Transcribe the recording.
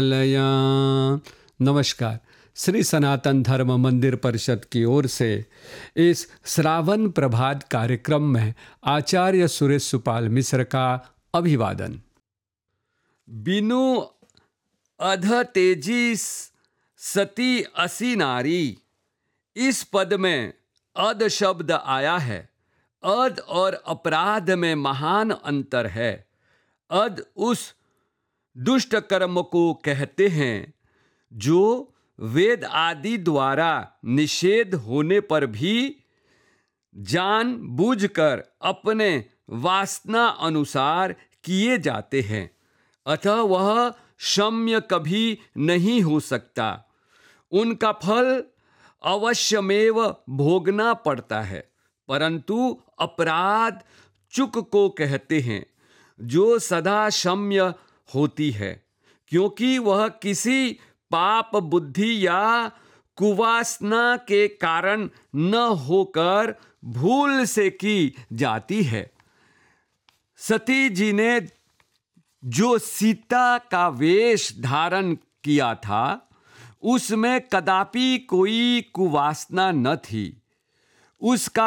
कलया। नमस्कार। श्री सनातन धर्म मंदिर परिषद की ओर से इस श्रावण प्रभात कार्यक्रम में आचार्य सुरेश सुपाल मिश्र का अभिवादन। बिनु अध तेजी सती असी नारी, इस पद में अध शब्द आया है। अध और अपराध में महान अंतर है। अध उस दुष्ट कर्म को कहते हैं जो वेद आदि द्वारा निषेध होने पर भी जान बूझकर अपने वासना अनुसार किए जाते हैं, अतः वह क्षम्य कभी नहीं हो सकता। उनका फल अवश्यमेव भोगना पड़ता है। परंतु अपराध चूक को कहते हैं जो सदा क्षम्य होती है, क्योंकि वह किसी पाप बुद्धि या कुवासना के कारण न होकर भूल से की जाती है। सती जी ने जो सीता का वेश धारण किया था, उसमें कदापि कोई कुवासना न थी। उसका